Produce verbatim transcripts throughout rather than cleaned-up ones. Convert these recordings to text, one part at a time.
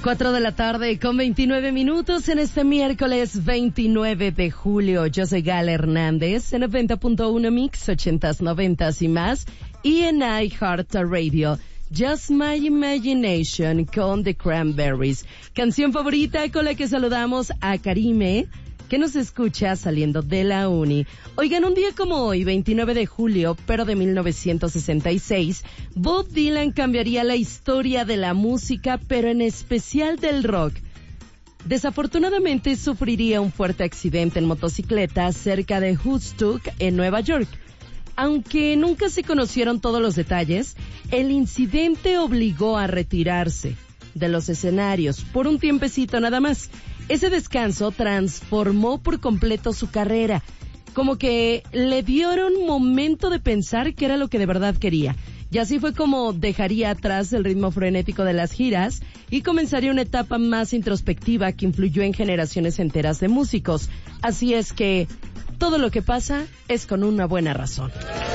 Cuatro de la tarde con veintinueve minutos en este miércoles veintinueve de julio. Yo soy Gala Hernández en noventa punto uno Mix, ochentas, noventas y más. Y en iHeartRadio, Just My Imagination con The Cranberries. Canción favorita con la que saludamos a Karime, que nos escucha saliendo de la uni. Oigan, un día como hoy, veintinueve de julio, pero de mil novecientos sesenta y seis, Bob Dylan cambiaría la historia de la música, pero en especial del rock. Desafortunadamente sufriría un fuerte accidente en motocicleta cerca de Woodstock, en Nueva York. Aunque nunca se conocieron todos los detalles, el incidente obligó a retirarse de los escenarios por un tiempecito nada más. Ese descanso transformó por completo su carrera, como que le dieron momento de pensar qué era lo que de verdad quería. Y así fue como dejaría atrás el ritmo frenético de las giras y comenzaría una etapa más introspectiva que influyó en generaciones enteras de músicos. Así es que todo lo que pasa es con una buena razón.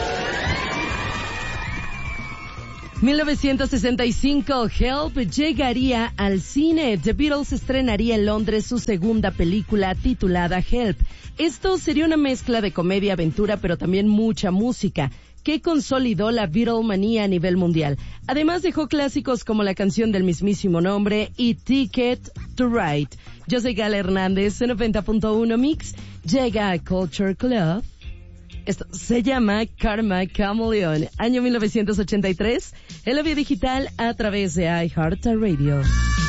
mil novecientos sesenta y cinco, Help llegaría al cine. The Beatles estrenaría en Londres su segunda película titulada Help. Esto sería una mezcla de comedia, aventura, pero también mucha música, que consolidó la Beatlemanía a nivel mundial. Además dejó clásicos como la canción del mismísimo nombre y Ticket to Ride. Yo soy Gala Hernández, en noventa punto uno Mix. Llega a Culture Club. Esto se llama Karma Chameleon, año mil novecientos ochenta y tres, en la vía digital a través de iHeartRadio.